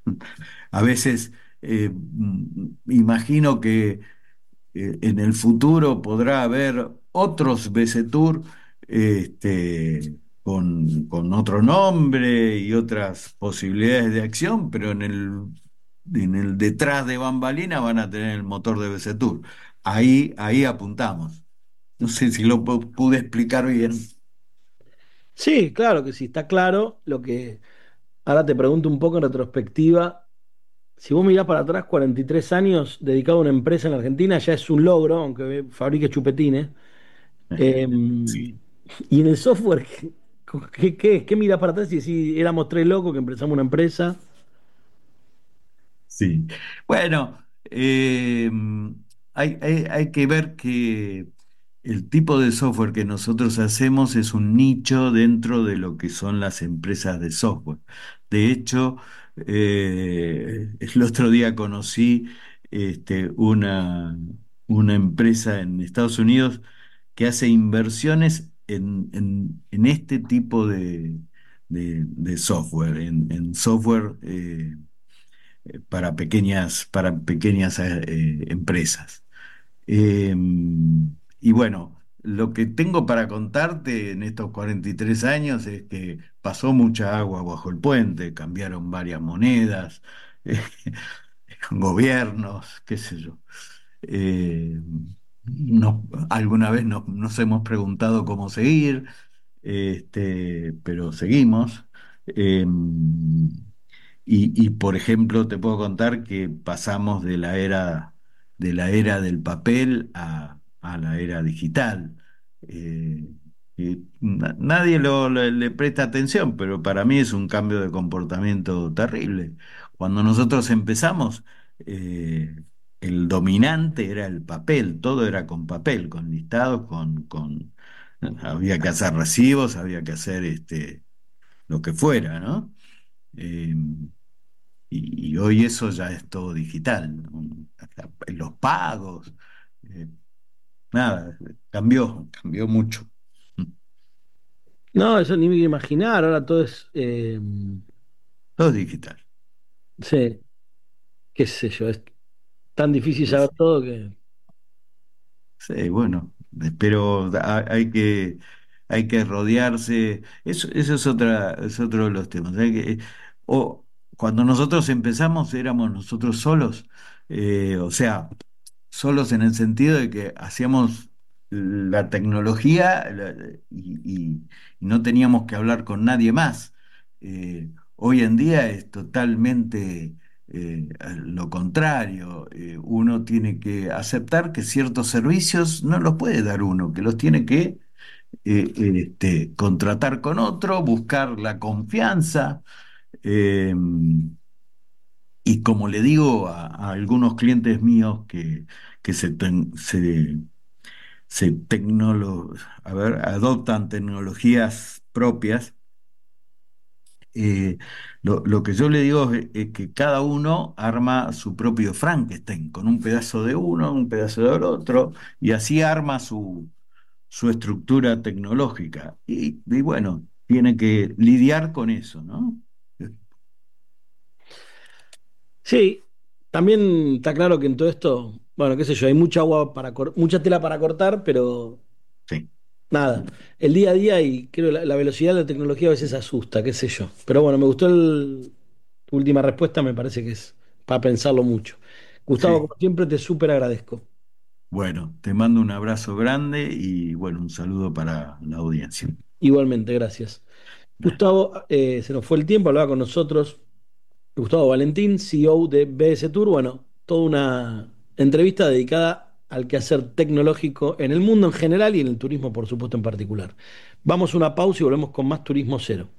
A veces imagino que en el futuro podrá haber otros BC con otro nombre y otras posibilidades de acción, pero en el detrás de bambalina van a tener el motor de BC. Ahí apuntamos. No sé si lo pude explicar bien. Sí, claro que sí, está claro. Lo que ahora te pregunto un poco en retrospectiva, si vos mirás para atrás, 43 años dedicado a una empresa en la Argentina ya es un logro, aunque fabrique chupetines. Eh, Sí. y en el software, ¿qué mirás para atrás y decís, éramos tres locos que empezamos una empresa? Sí. Bueno, hay que ver que el tipo de software que nosotros hacemos es un nicho dentro de lo que son las empresas de software. De hecho, el otro día conocí una empresa en Estados Unidos que hace inversiones en este tipo de software, en software. Para pequeñas empresas. Eh, y bueno, lo que tengo para contarte en estos 43 años es que pasó mucha agua bajo el puente, cambiaron varias monedas, eh, gobiernos, qué sé yo. Eh, alguna vez nos hemos preguntado cómo seguir, pero seguimos. Eh, por ejemplo, te puedo contar que pasamos de la era del papel a la era digital. Eh, Nadie le presta atención, pero para mí es un cambio de comportamiento terrible. Cuando nosotros empezamos, eh, el dominante era el papel, todo era con papel, con listados, había que hacer recibos, había que hacer lo que fuera, ¿no? Eh, y hoy eso ya es todo digital, ¿no? Hasta en los pagos, eh, nada, cambió mucho. No, eso ni me quiero imaginar, ahora todo es, Todo es digital. sí, qué sé yo, es tan difícil Sí, saber sí. todo que... Sí, bueno, pero hay que rodearse. Eso es otro de los temas. O cuando nosotros empezamos éramos nosotros solos, o sea, solos en el sentido de que hacíamos la tecnología y no teníamos que hablar con nadie más. Hoy en día es totalmente lo contrario. Uno tiene que aceptar que ciertos servicios no los puede dar uno, que los tiene que contratar con otro, buscar la confianza. eh, y como le digo a algunos clientes míos que a ver, adoptan tecnologías propias, eh, lo que yo le digo es que cada uno arma su propio Frankenstein, con un pedazo de uno, un pedazo del otro, y así arma su estructura tecnológica. Y bueno, tiene que lidiar con eso, ¿no? Sí, también está claro que en todo esto, bueno, qué sé yo, hay mucha agua mucha tela para cortar, pero Sí, nada, el día a día y creo la velocidad de la tecnología a veces asusta, qué sé yo. Pero bueno, me gustó tu última respuesta, me parece que es para pensarlo mucho. Gustavo, sí. como siempre, te súper agradezco. Bueno, te mando un abrazo grande y bueno, un saludo para la audiencia. Igualmente, gracias. Gustavo, se nos fue el tiempo, hablaba con nosotros Gustavo Valentín, CEO de BS Tour. Bueno, toda una entrevista dedicada al quehacer tecnológico en el mundo en general y en el turismo, por supuesto, en particular. Vamos a una pausa y volvemos con más Turismo Cero.